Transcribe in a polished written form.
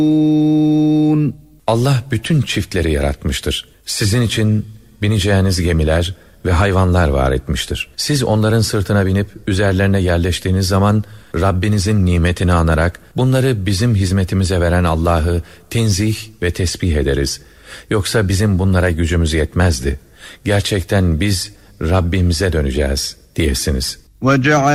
Allah bütün çiftleri yaratmıştır. Sizin için bineceğiniz gemiler ve hayvanlar var etmiştir. Siz onların sırtına binip üzerlerine yerleştiğiniz zaman Rabbinizin nimetini anarak bunları bizim hizmetimize veren Allah'ı tenzih ve tesbih ederiz. Yoksa bizim bunlara gücümüz yetmezdi. Gerçekten biz Rabbimize döneceğiz diyesiniz.